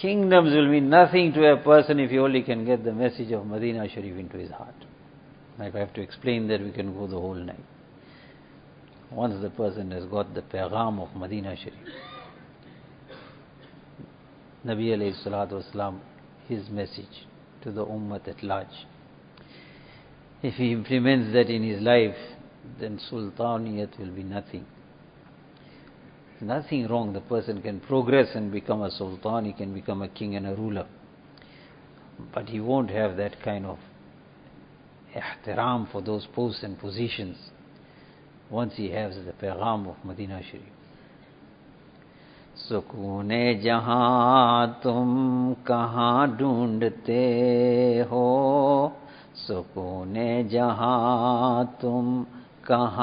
Kingdoms will mean nothing to a person if he only can get the message of Madinah Sharif into his heart. If I have to explain that, we can go the whole night. Once the person has got the Pagham of Madinah Sharif, Nabi alayhi salatu wasalam, his message to the Ummah at large, if he implements that in his life, then Sultaniyat will be nothing. Nothing wrong. The person can progress and become a Sultan, he can become a king and a ruler. But he won't have that kind of ihtiram for those posts and positions once he has the Pagham of Madinah Sharif. सुकूने जहां तुम कहाँ ढूंढते हो, सुकूने जहां तुम कहाँ